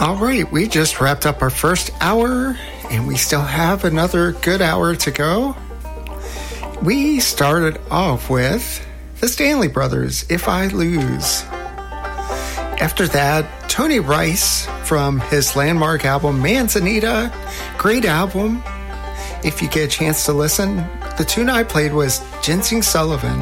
All right, we just wrapped up our first hour, and we still have another good hour to go. We started off with the Stanley Brothers, If I Lose. After that, Tony Rice from his landmark album, Manzanita. Great album. If you get a chance to listen, the tune I played was Ginseng Sullivan.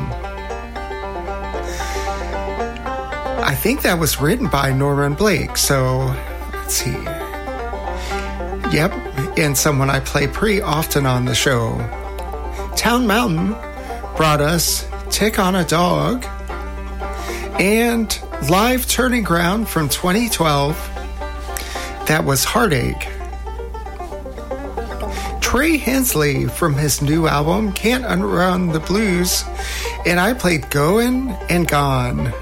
I think that was written by Norman Blake, so let's see. Yep, and someone I play pretty often on the show. Town Mountain brought us Tick on a Dog, and Live Turning Ground from 2012, that was Heartache. Trey Hensley from his new album, Can't Outrun the Blues, and I played Goin' and Gone.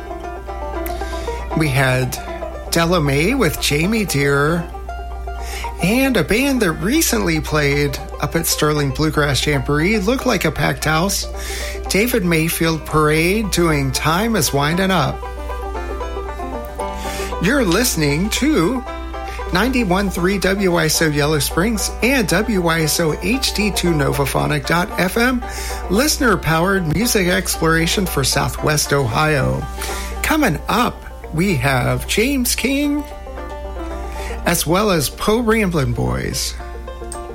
We had Della Mae with Jamie Deere, and a band that recently played up at Sterling Bluegrass Jamboree, looked like a packed house, David Mayfield Parade doing Time Is Winding Up. You're listening to 91.3 WISO Yellow Springs and WISO HD2 Novaphonic.FM, listener-powered music exploration for Southwest Ohio. Coming up, we have James King, as well as Poe Ramblin' Boys.